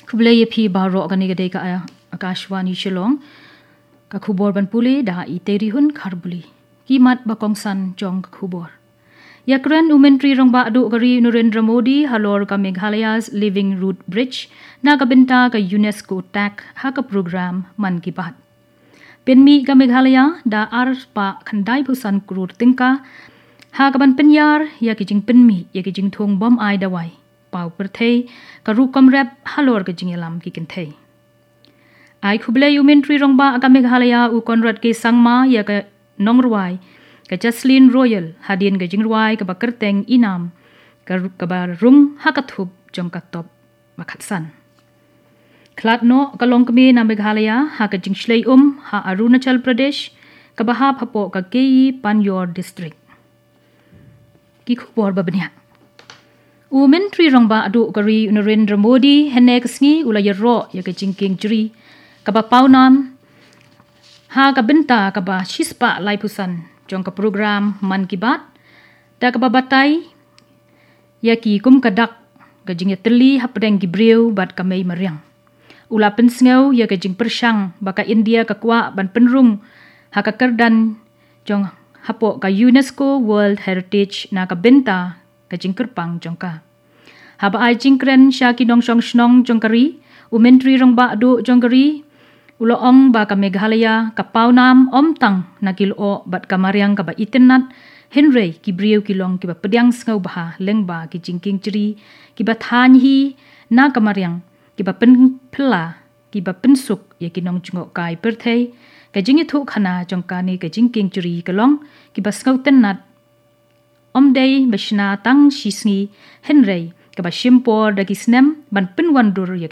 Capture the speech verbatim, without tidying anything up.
Kublai pi baro kan ni gade ka Akashwani Shillong ka khubor ban puli da i teri hun kharbuli kimat bakong san jong ka khubor yakran umentri rong ba adu gari Narendra Modi halor ka Meghalaya's Living Root Bridge na ka benta ka UNESCO tag ha ka program man ki baat penmi ka Meghalaya da ar pa khandai pusan krur tingka ha ka ban penyar ya ki jing penmi ya ki jing thong bom ai dawai pau perthei ka ru kom rap halor ka jing elam ki kinthei ai khublai umentri rong ba ka Meghalaya u Conrad ke sangma ya ka nongrwai ka Jaslyn Royal hadin ka jingruai ka bakerteng inam ka ka bar rung hakathub jong ka top makhatsan klatno ka longkmi na Meghalaya ha ka jingshlei um ha Arunachal Pradesh ka baha phapo ka Kei Panyor district ki khubor babnya umentri rong ba adu kari Narendra Modi henek sngi ulayaro ya ka jingking juri ka ba paunam ha ka benta ka ba shispa laipusan jong ka program man ki baat da ka babatay ya ki kum kadak ka jing yatli hapdeng gibreu bat ka may mariang ula pensngeu ya ka jing persyang baka India ka kwa ban penrung ha ka kerdan jong hapo ka UNESCO World Heritage na ka benta ka jing kerpang jong ka haba ai jingkren sya ki dong song snong jong kari umentri rong ba adu jong kari uloong ba ka Meghalaya ka paunam omtang nakilo bat ka mariang ka ba itenat Henry ki brieu kilong ki ba pediang ngau baha lengba ki jingking ceri ki ba thanhi na ka mariang ki ba pen phla ki ba pensuk ya ki nong jungo kai perthei ka jingi thu khana jongkani ka jingking ceri kalong ki ba ngau tenat omdei bashna tang shisngi Henry ka ba shimpor dagi snem ban penwandur ya